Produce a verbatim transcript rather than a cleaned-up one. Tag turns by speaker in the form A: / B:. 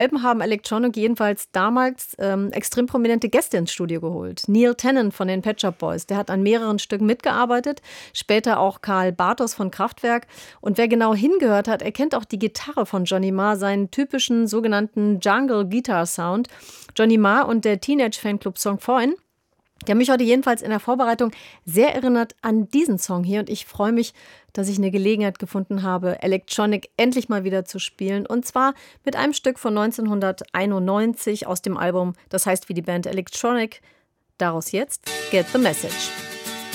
A: Alben haben Electronic jedenfalls damals ähm, extrem prominente Gäste ins Studio geholt. Neil Tennant von den Pet Shop Boys, der hat an mehreren Stücken mitgearbeitet, später auch Karl Bartos von Kraftwerk. Und wer genau hingehört hat, erkennt auch die Gitarre von Johnny Marr, seinen typischen sogenannten Jungle Guitar Sound. Johnny Marr und der Teenage Fanclub Song vorhin, die haben mich heute jedenfalls in der Vorbereitung sehr erinnert an diesen Song hier. Und ich freue mich, dass ich eine Gelegenheit gefunden habe, Electronic endlich mal wieder zu spielen. Und zwar mit einem Stück von neunzehnhunderteinundneunzig aus dem Album, das heißt wie die Band Electronic. Daraus jetzt Get the Message.